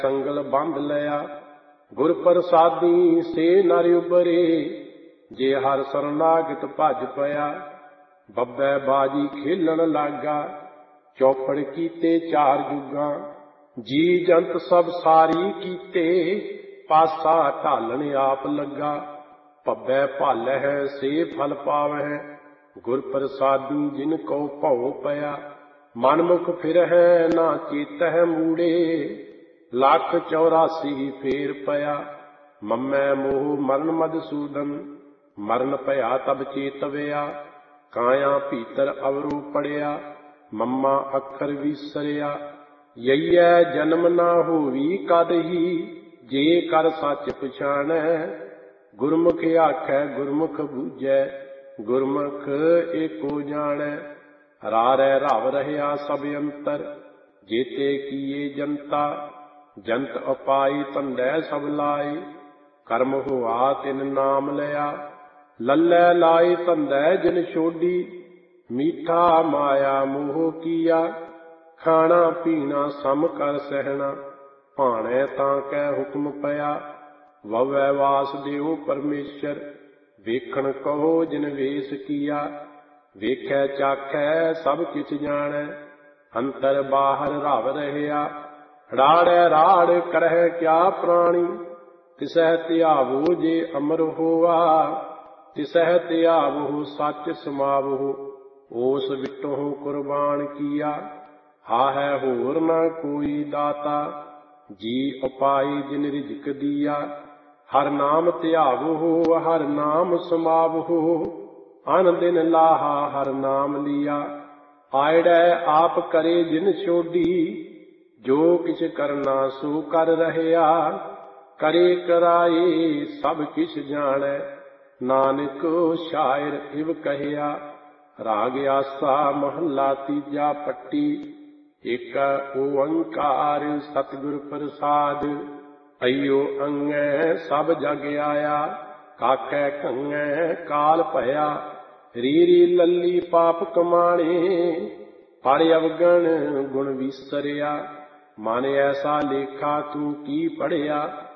ਸੰਗਲ ਬੰਧ ਲਿਆ। ਗੁਰ ਪ੍ਰਸਾਦੀ ਸੇ ਨਰ ਉਬਰੇ, ਜੇ ਹਰ ਸਰਨਾਗਤ ਭਜ ਪਿਆ। ਬੱਬੇ ਬਾਜੀ ਖੇਲਣ ਲਾਗਾ, ਚੌਪੜ ਕੀਤੇ ਚਾਰ ਜੁਗਾਂ। ਜੀ ਜੰਤ ਸਭ ਸਾਰੀ ਕੀਤੇ, ਪਾਸਾ ਢਾਲਣ ਆਪ ਲੱਗਾ। ਭੱਬੈ ਭਾਲਹਿ ਸੇ ਫਲ ਪਾਵਹਿ, ਗੁਰ ਪ੍ਰਸਾਦੀ ਜਿਨ ਕੋ ਭਉ ਪਿਆ। ਮਨਮੁਖ ਫਿਰਹਿ ਨਾ ਚੇਤਹਿ ਮੂੜੇ, 184 ਫੇਰ ਪਿਆ। ਮਮੈ ਮੋਹ ਮਰਨ ਮਧੂਸੂਦਨ, ਮਰਨ ਭਇਆ ਤਬ ਚੇਤਵਿਆ। ਕਾਇਆ ਭੀਤਰ ਅਵਰੂ ਪੜਿਆ, ਮਮਾ ਅੱਖਰ ਵਿਸਰਿਆ। ਯਈਐ ਜਨਮ ਨਾ ਹੋਵੀ ਕਦਹੀ, ਜੇ ਕਰ ਸੱਚ ਪਛਾਣੈ। ਗੁਰਮੁਖ ਆਖੈ ਗੁਰਮੁਖ ਬੂਝੈ, ਗੁਰਮੁਖ ਏਕੋ ਜਾਣੈ। ਰਾਰੈ ਰਵ ਰਹਿਆ ਸਭ ਅੰਤਰ, ਜੇਤੇ ਕੀਏ ਜਨਤਾ। ਜੰਤ ਉਪਾਈ ਧੰਦੈ ਸਭ ਲਾਏ, ਕਰਮ ਹੋਆ ਤਿਨ ਨਾਮ ਲਿਆ। ਲੱਲੈ ਲਾਏ ਧੰਦੈ ਜਿਨ ਛੋਡੀ, ਮੀਠਾ ਮਾਇਆ ਮੋਹ ਕੀਆ। ਖਾਣਾ ਪੀਣਾ ਸਮ ਕਰ ਸਹਿਣਾ, ਭਾਣੈ ਤਾਂ ਕੈ ਹੁਕਮ ਪਿਆ। ਵਵੈ ਵਾਸਦੇਵ ਪਰਮੇਸ਼ਰ, ਵੇਖਣ ਕਹੋ ਜਿਨ ਵੇਸ ਕੀਆ। ਵੇਖੈ ਚਾਖੈ ਸਭ ਕਿਛ ਜਾਣੈ, ਅੰਤਰ ਬਾਹਰ ਰਵ ਰਹਿਆ। ਰਾੜੈ ਰਾੜ ਕਰਹਿ ਕਿਆ ਪ੍ਰਾਣੀ, ਤਿਸਹਿ ਧਿਆਵੋ ਜੇ ਅਮਰ ਹੋਆ। ਤਿਸਹਿ ਧਿਆਵਹੁ ਸੱਚ ਸਮਾਵਹੁ, ਓਸ ਵਿਟਹੁ ਕੁਰਬਾਨ ਕੀਆ। ਹਾਹੈ ਹੋਰ ਨਾ ਕੋਈ ਦਾਤਾ, ਜੀ ਉਪਾਈ ਜਿਨ ਰਿਜਕ ਦੀਆ। ਹਰ ਨਾਮ ਧਿਆਵਹੁ ਹਰ ਨਾਮ ਸਮਾਵਹੁ, ਅਨ ਦਿਨ ਲਾਹਾ ਹਰ ਨਾਮ ਲੀਆ। ਆਇੜੈ ਆਪ ਕਰੇ ਜਿਨ ਛੋਡੀ, ਜੋ ਕਿਛ ਕਰਨਾ ਸੋ ਕਰ ਰਹਿਆ। ਕਰੇ ਕਰਾਏ ਸਭ ਕਿਛ ਜਾਣੈ, ਨਾਨਕ ਸ਼ਾਇਰ ਇਵ ਕਹਿਆ। ਰਾਗ ਆਸਾ ਮਹੱਲਾ ਤੀਜਾ ਪੱਟੀ। ਏਕ ਓੰਕਾਰ ਸਤਿਗੁਰ ਪ੍ਰਸਾਦਿ, ਅਈਓ ਅੰਗੈ ਸਭ ਜਗ ਆਇਆ। ਕਾਖੈ ਕੰਗੈ ਕਾਲ ਭਇਆ, ਰੀਰੀ ਲੱਲੀ ਪਾਪ ਕਮਾਣੇ। ਪੜ ਅਵਗਣ ਗੁਣ ਵਿਸਰਿਆ, ਮਨ ਐਸਾ ਲੇਖਾ ਤੂੰ ਕੀ ਪੜਿਆ।